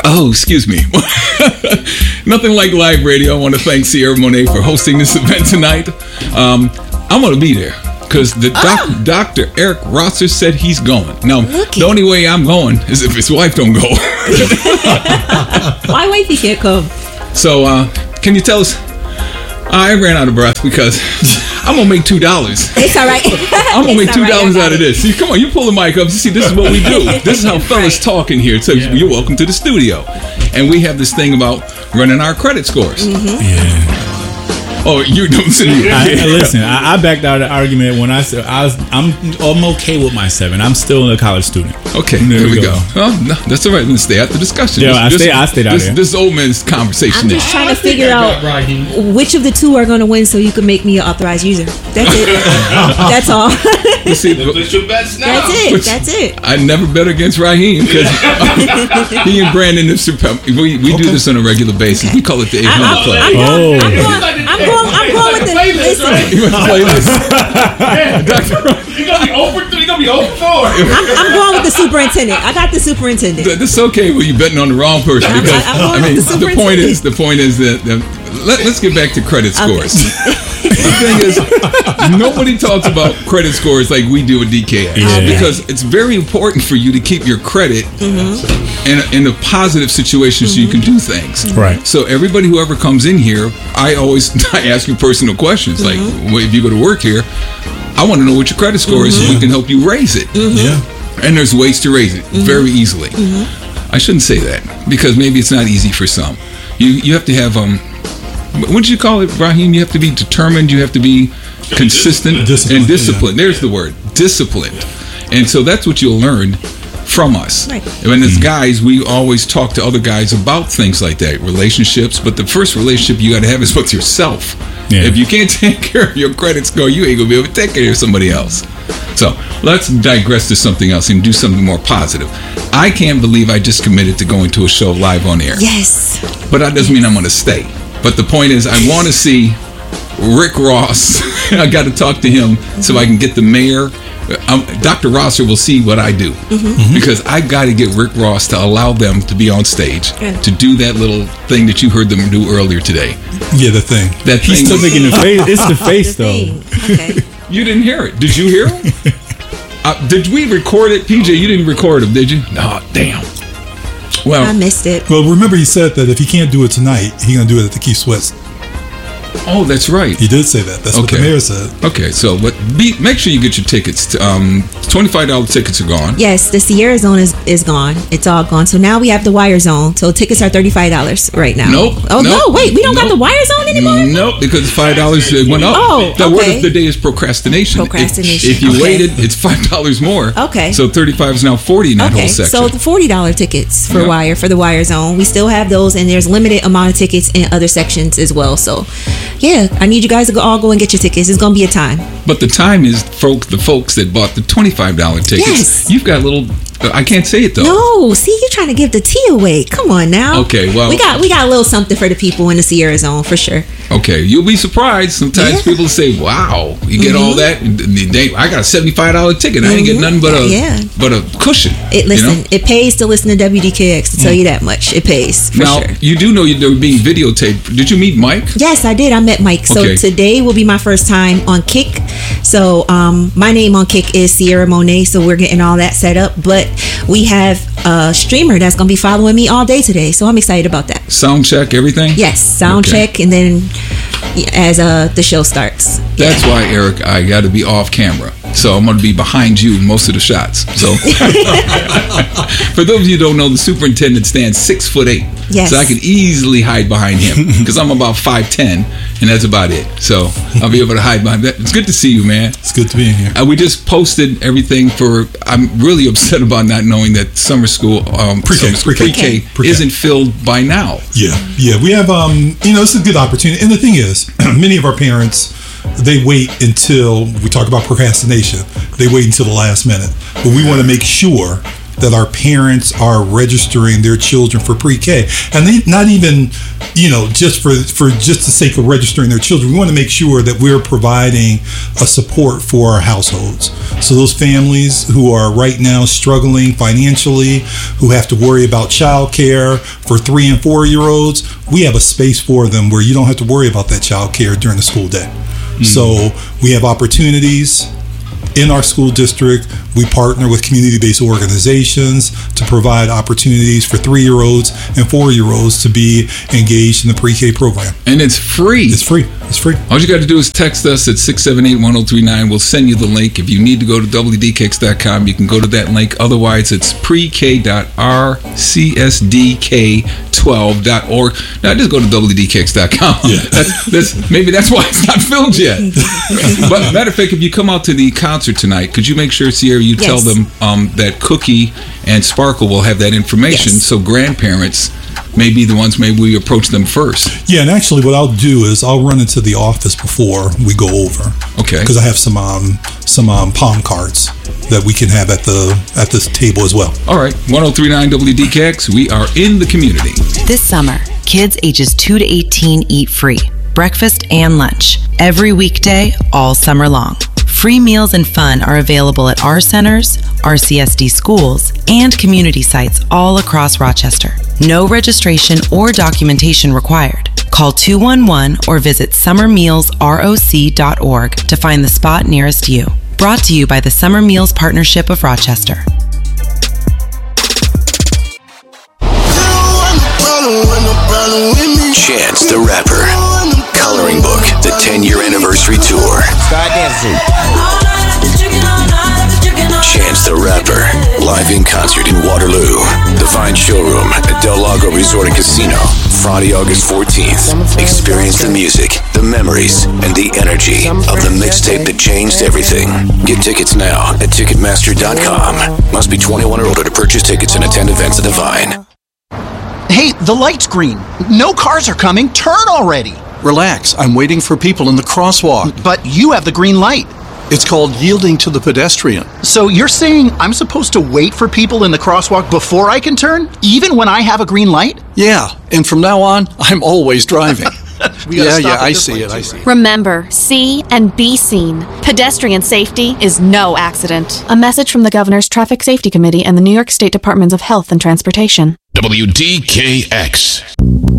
Oh, excuse me. Nothing like live radio. I want to thank Sierra Monet for hosting this event tonight. I'm going to be there because the Dr. Eric Rosser said he's going. Now, the only way I'm going is if his wife don't go. My wifey can't come. So, can you tell us? I ran out of breath because I'm going to make $2. It's all right. I'm going to make $2 out of this. See, come on, you pull the mic up. See, this is what we do. This is how fellas talk in here. So you're welcome to the studio. And we have this thing about running our credit scores. Mm-hmm. Yeah. Oh, you don't see it. Listen, I backed out of the argument when I said I'm okay with my 7. I'm still a college student. Okay, there we go. Oh, no, that's all right. Let's stay at the discussion. Yeah, I stayed out there. This old man's conversation. I'm just trying to figure out which of the two are going to win so you can make me an authorized user. That's it. That's all. See, That's it. I never bet against Raheem because he and Brandon, we do this on a regular basis. We call it the 800 Club. I'm going with the listen. You want to play this? You're gonna be over 3. You're gonna be over 4. I'm going with the superintendent. I got the superintendent. This is okay when you're betting on the wrong person because the point is that let's get back to credit scores. The thing is, nobody talks about credit scores like we do at DKX because it's very important for you to keep your credit in a positive situation so you can do things. Right. So everybody who ever comes in here, I ask you personal questions like, if you go to work here, I want to know what your credit score is so we can help you raise it. Yeah. And there's ways to raise it very easily. I shouldn't say that because maybe it's not easy for some. You have to have what did you call it, Raheem? You have to be determined. You have to be consistent and disciplined. There's the word, disciplined. And so that's what you'll learn from us. Right. And as guys, we always talk to other guys about things like that, relationships. But the first relationship you got to have is with yourself. Yeah. If you can't take care of your credit score, you ain't going to be able to take care of somebody else. So let's digress to something else and do something more positive. I can't believe I just committed to going to a show live on air. Yes. But that doesn't mean I'm going to stay. But the point is, I want to see Rick Ross. I got to talk to him so I can get the mayor. Dr. Rosser will see what I do because I got to get Rick Ross to allow them to be on stage to do that little thing that you heard them do earlier today. Yeah, the thing. He's still making the face. It's the face, though. Okay. You didn't hear it. Did you hear it? Did we record it? PJ, you didn't record him, did you? No, damn. Well, I missed it. Well, remember he said that if he can't do it tonight, he's going to do it at the Keith Sweats. Oh, that's right. He did say that. That's what the mayor said. Okay, so make sure you get your tickets. $25 tickets are gone. Yes, the Sierra Zone is gone. It's all gone. So now we have the Wire Zone. So tickets are $35 right now. Nope. Oh, no, wait. We don't got the Wire Zone anymore? Nope, because $5 went up. Oh, okay. The word of the day is procrastination. If you waited, it's $5 more. Okay. So 35 is now 40 in that whole section. So the $40 tickets for Wire, for the Wire Zone, we still have those, and there's limited amount of tickets in other sections as well. So, yeah, I need you guys to all go and get your tickets. It's going to be a time. But the time is the folks that bought the $25 tickets. Yes. You've got little... I can't say it though. No, see, you're trying to give the tea away. Come on now. Okay, well, we got a little something for the people in the Sierra Zone for sure. Okay, you'll be surprised. Sometimes people say, "Wow, you get all that." I got a $75 ticket. I didn't get nothing but a cushion. It pays to listen to WDKX. To tell you that much, it pays for now, sure. You do know they're being videotaped. Did you meet Mike? Yes, I did. I met Mike. So today will be my first time on Kick. So my name on Kick is Sierra Monet. So we're getting all that set up, but we have a streamer that's going to be following me all day today. So I'm excited about that. Sound check, everything? Yes, sound check, and then as the show starts. That's why, Eric, I got to be off camera. So I'm going to be behind you most of the shots. So for those of you who don't know, the superintendent stands 6'8". Yes. So I can easily hide behind him because I'm about 5'10", and that's about it. So I'll be able to hide behind that. It's good to see you, man. It's good to be in here. We just posted everything I'm really upset about not knowing that summer school, pre-K isn't filled by now. Yeah. We have, this is a good opportunity. And the thing is, many of our parents, they wait until we talk about procrastination. They wait until the last minute, but we want to make sure that our parents are registering their children for pre-K, and they not even, just for just the sake of registering their children. We want to make sure that we're providing a support for our households. So those families who are right now struggling financially, who have to worry about childcare for 3 and 4 year olds, we have a space for them where you don't have to worry about that childcare during the school day. So we have opportunities in our school district. We partner with community-based organizations to provide opportunities for 3-year-olds and 4-year-olds to be engaged in the pre-K program. And it's free. It's free. All you got to do is text us at 678-1039. We'll send you the link. If you need to go to WDKix.com, you can go to that link. Otherwise, it's pre-k.rcsdk12.org. Now, just go to WDKix.com. Yeah. Maybe that's why it's not filled yet. But matter of fact, if you come out to the concert tonight, could you make sure, Sierra, you tell them that Cookie and Sparkle will have that information, so grandparents may be the ones, maybe we approach them first. Yeah, and actually what I'll do is I'll run into the office before we go over. Okay. Because I have some palm cards that we can have at this table as well. All right. 1039 WDKX, we are in the community. This summer, kids ages 2 to 18 eat free, breakfast and lunch, every weekday, all summer long. Free meals and fun are available at our centers, RCSD schools, and community sites all across Rochester. No registration or documentation required. Call 211 or visit summermealsroc.org to find the spot nearest you. Brought to you by the Summer Meals Partnership of Rochester. Chance the Rapper. Coloring Book, the 10-year anniversary tour. Start dancing. Chance the Rapper, live in concert in Waterloo. The Vine Showroom at Del Lago Resort and Casino, Friday, August 14th. Experience the music, the memories, and the energy of the mixtape that changed everything. Get tickets now at Ticketmaster.com. Must be 21 or older to purchase tickets and attend events at the Vine. Hey, the light's green. No cars are coming. Turn already. Relax, I'm waiting for people in the crosswalk. But you have the green light. It's called yielding to the pedestrian. So you're saying I'm supposed to wait for people in the crosswalk before I can turn, even when I have a green light? Yeah, and from now on, I'm always driving. I see it. Remember, see and be seen. Pedestrian safety is no accident. A message from the Governor's Traffic Safety Committee and the New York State Departments of Health and Transportation. WDKX.